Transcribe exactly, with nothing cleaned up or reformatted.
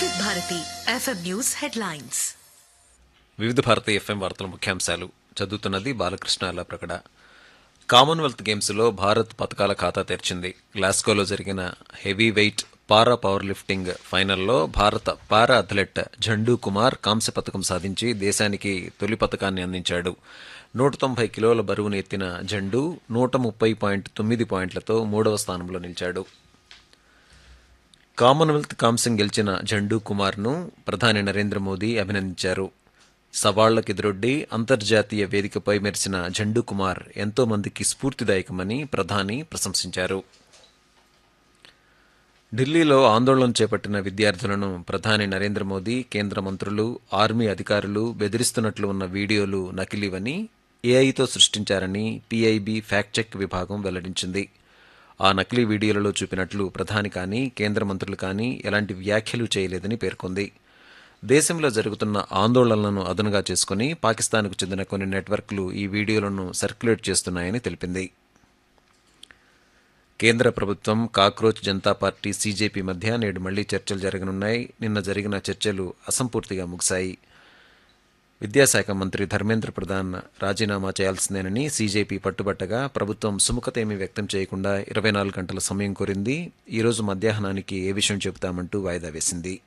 వివిధ Bharati FM news headlines. వివిధ Bharati FM వార్తల ముఖ్యాంశాలు చదువుతున్నది బాలకృష్ణ ప్రకట. కామన్వెల్త్ గేమ్స్లో భారత్ పతకాల ఖాతా తెరిచింది. గ్లాస్గోలో జరిగిన హెవీ వెయిట్ పారా పవర్ లిఫ్టింగ్ ఫైనల్లో భారత పారా అథ్లెట్ ఝండూ కుమార్ కాంస్య పతకం సాధించి దేశానికి తొలి పతకాన్ని అందించాడు. నూట తొంభై కిలోల బరువును ఎత్తిన ఝండూ నూట ముప్పై పాయింట్ తొమ్మిది పాయింట్లతో మూడవ స్థానంలో నిలిచాడు. కామన్వెల్త్ కాంస్యం గెలిచిన ఝండూ కుమార్ను ప్రధాని నరేంద్ర మోదీ అభినందించారు. సవాళ్లకెదురొడ్డి అంతర్జాతీయ వేదికపై మెరిసిన ఝండూ కుమార్ ఎంతో మందికి స్ఫూర్తిదాయకమని ప్రధాని ప్రశంసించారు. ఢిల్లీలో ఆందోళన చేపట్టిన విద్యార్థులను ప్రధాని నరేంద్ర మోదీ, కేంద్ర మంత్రులు, ఆర్మీ అధికారులు బెదిరిస్తున్నట్లు ఉన్న వీడియోలు నకిలీవని, ఏఐతో సృష్టించారని పీఐబీ ఫ్యాక్ట్ చెక్ విభాగం వెల్లడించింది. ఆ నకిలీ వీడియోలలో చూపినట్లు ప్రధాని కానీ, కేంద్ర మంత్రులు కానీ ఎలాంటి వ్యాఖ్యలు చేయలేదని పేర్కొంది. దేశంలో జరుగుతున్న ఆందోళనలను అదునుగా చేసుకుని పాకిస్తాన్కు చెందిన కొన్ని నెట్వర్క్లు ఈ వీడియోలను సర్క్యులేట్ చేస్తున్నాయని తెలిపింది. కేంద్ర ప్రభుత్వం, కాక్రోచ్ జనతా పార్టీ సీజేపీ మధ్య నేడు మళ్లీ చర్చలు జరగనున్నాయి. నిన్న జరిగిన చర్చలు అసంపూర్తిగా ముగిశాయి. విద్యాశాఖ మంత్రి ధర్మేంద్ర ప్రధాన్ రాజీనామా చేయాల్సిందేనని సీజేపీ పట్టుబట్టగా ప్రభుత్వం సుముఖతేమీ వ్యక్తం చేయకుండా ఇరవై నాలుగు గంటల సమయం కోరింది. ఈరోజు మధ్యాహ్నానికి ఏ విషయం చెబుతామంటూ వాయిదా వేసింది.